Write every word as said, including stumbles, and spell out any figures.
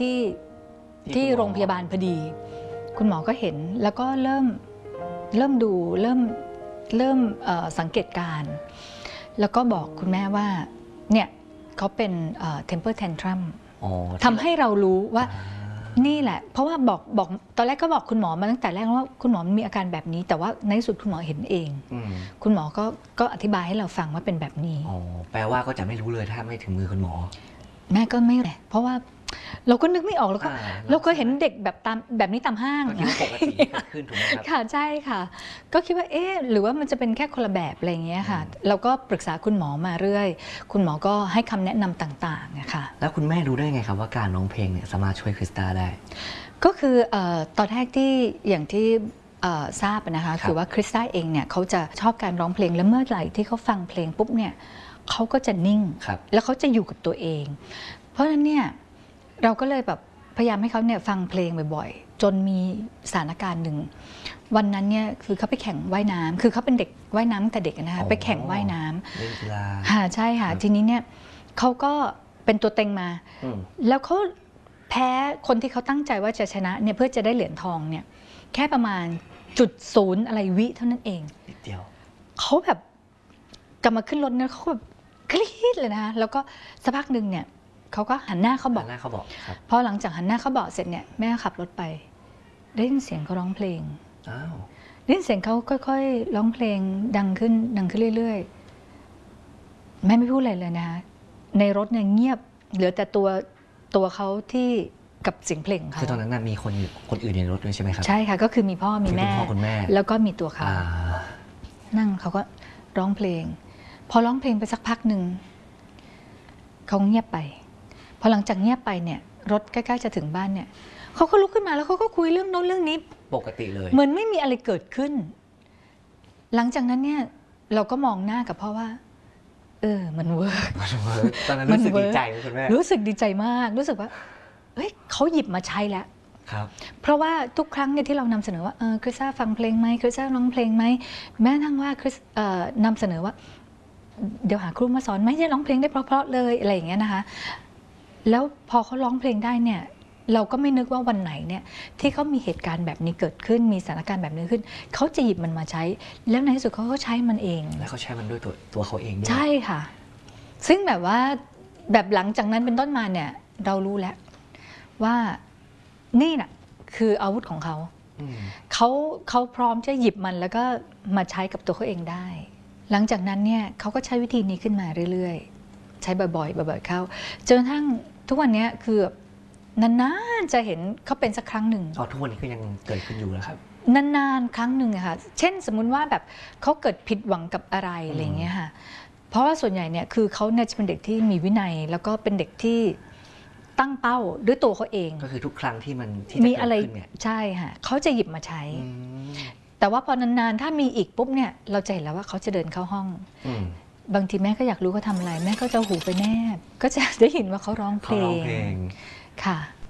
ที่ที่โรงพยาบาลพอดีคุณหมอก็เห็นแล้วก็เริ่มเริ่มดูเริ่มเริ่มสังเกตการณ์แล้วก็บอกคุณแม่ว่าเนี่ยเขาเป็น temper tantrum ทำให้เรารู้ว่านี่แหละเพราะว่าบอกบอกตอนแรกก็บอกคุณหมอมาตั้งแต่แรกว่าคุณหมอมีอาการแบบนี้แต่ว่าในที่สุดคุณหมอเห็นเองคุณหมอก็ก็อธิบายให้เราฟังว่าเป็นแบบนี้อ๋อแปลว่าก็จะไม่รู้เลยถ้าไม่ถึงมือคุณหมอแม่ก็ไม่แหละเพราะว่าเราก็นึกไม่ออกแล้วก็เราก็เห็นเด็กแบบตามแบบนี้ตามห้างก็คิดว่าปกติเกิดขึ้นถูกไหมครับค่ะใช่ค่ะก็คิดว่าเอ๊ะหรือว่ามันจะเป็นแค่คนละแบบอะไรอย่างเงี้ยค่ะเราก็ปรึกษาคุณหมอมาเรื่อยคุณหมอก็ให้คำแนะนำต่างๆนะคะแล้วคุณแม่รู้ได้ไงครับว่าการร้องเพลงเนี่ยสามารถช่วยคริสตาได้ก็คือตอนแรกที่อย่างที่ทราบนะคะคือว่าคริสตาเองเนี่ยเขาจะชอบการร้องเพลงแล้วเมื่อไหร่ที่เขาฟังเพลงปุ๊บเนี่ยเขาก็จะนิ่งแล้วเขาจะอยู่กับตัวเองเพราะฉะนั้นเนี่ยเราก็เลยแบบพยายามให้เขาเนี่ยฟังเพลงบ่อยๆจนมีสถานการณ์หนึ่งวันนั้นเนี่ยคือเขาไปแข่งว่ายน้ำคือเขาเป็นเด็กว่ายน้ำตั้งแต่เด็กนะคะไปแข่งว่ายน้ำเล่นกีฬาค่ะใช่ค่ะทีนี้เนี่ยเขาก็เป็นตัวเต็งมาแล้วเขาแพ้คนที่เขาตั้งใจว่าจะชนะเนี่ยเพื่อจะได้เหรียญทองเนี่ยแค่ประมาณจุดศูนย์อะไรวิเท่านั้นเองนิดเดียวเขาแบบกลับมาขึ้นรถเนี่ยเขาแบบกรี๊ดเลยนะคะแล้วก็สักพักหนึ่งเนี่ยเขาก็หันหน้าเขาบอกหันหน้าเขาบอกครับพอหลังจากหันหน้าเขาบอกเสร็จเนี่ยแม่ขับรถไปได้ยินเสียงเขาร้องเพลงอ้าวได้ยินเสียงเขาค่อยๆร้องเพลงดังขึ้นดังขึ้นเรื่อยๆแม่ไม่พูดอะไรเลยนะคะในรถเนี่ยเงียบเหลือแต่ตัวตัวเขาที่กับเสียงเพลงเขาคือตอนนั้นมีคนคนอื่นในรถด้วยใช่ไหมครับใช่ค่ะก็คือมีพ่อมีแม่คุณแม่แล้วก็มีตัวเขานั่งเขาก็ร้องเพลงพอร้องเพลงไปสักพักหนึ่งเขาเงียบไปพอหลังจากเงียบไปเนี่ยรถใกล้ๆจะถึงบ้านเนี่ยเขาก็ลุกขึ้นมาแล้วเขาก็คุยเรื่องโน้นเรื่องนี้ปกติเลยเหมือนไม่มีอะไรเกิดขึ้นหลังจากนั้นเนี่ยเราก็มองหน้ากับพ่อว่าเออมันเวิร์กตอนนั้นรู้สึกดีใจไหมคุณแม่รู้สึกดีใจมากรู้สึกว่าเฮ้ยเขาหยิบมาใช้แล้วครับเพราะว่าทุกครั้งเนี่ยที่เรานำเสนอว่าเออคริสซ่าฟังเพลงไหมคริสซ่าร้องเพลงไหมแม้ทั้งว่าคริสนำเสนอว่าเดี๋ยวหาครูมาสอนไม่ใช่ร้องเพลงได้เพราะๆเลยอะไรอย่างเงี้ยนะคะแล้วพอเขาร้องเพลงได้เนี่ยเราก็ไม่นึกว่าวันไหนเนี่ยที่เขามีเหตุการณ์แบบนี้เกิดขึ้นมีสถานการณ์แบบนี้ขึ้นเขาจะหยิบมันมาใช้แล้วในที่สุดเขาก็ใช้มันเองแล้วเขาใช้มันด้วยตัวตัวเขาเองด้วยใช่ค่ะซึ่งแบบว่าแบบหลังจากนั้นเป็นต้นมาเนี่ยเรารู้แล้วว่านี่น่ะคืออาวุธของเขาเขาเขาพร้อมจะหยิบมันแล้วก็มาใช้กับตัวเขาเองได้หลังจากนั้นเนี่ยเขาก็ใช้วิธีนี้ขึ้นมาเรื่อยๆใช้บ่อยๆบ่อยๆเข้าจนกระทั่งทุกวันนี้คือนานๆจะเห็นเขาเป็นสักครั้งหนึ่งอ๋อทุกวันนี้ก็ยังเกิดขึ้นอยู่แล้วครับนานๆครั้งหนึ่งค่ะเช่นสมมุติว่าแบบเขาเกิดผิดหวังกับอะไรอะไรเงี้ยค่ะเพราะว่าส่วนใหญ่เนี่ยคือเขาเนี่ยจะเป็นเด็กที่มีวินัยแล้วก็เป็นเด็กที่ตั้งเป้าด้วยตัวเขาเองก็คือทุกครั้งที่มันที่จะเกิดขึ้นเนี่ยใช่ค่ะเขาจะหยิบมาใช้แต่ว่าพอนานๆถ้ามีอีกปุ๊บเนี่ยเราจะเห็นแล้วว่าเขาจะเดินเข้าห้องบางทีแม่ก็อยากรู้เขาทำอะไรแม่ก็จะหูไปแนบก็จะได้ยินว่าเขาร้องเพลงค่ะ